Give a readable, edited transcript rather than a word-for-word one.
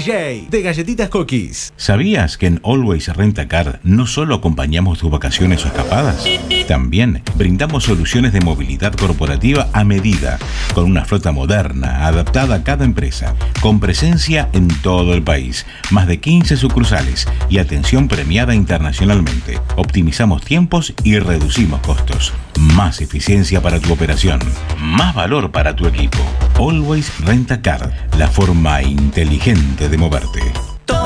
DJ de Galletitas Cookies. ¿Sabías que en Always Rent a Car no solo acompañamos tus vacaciones o escapadas? También brindamos soluciones de movilidad corporativa a medida, con una flota moderna, adaptada a cada empresa, con presencia en todo el país, más de 15 sucursales y atención premiada internacionalmente. Optimizamos tiempos y reducimos costos. Más eficiencia para tu operación, más valor para tu equipo. Always Rent a Car, la forma inteligente de moverte.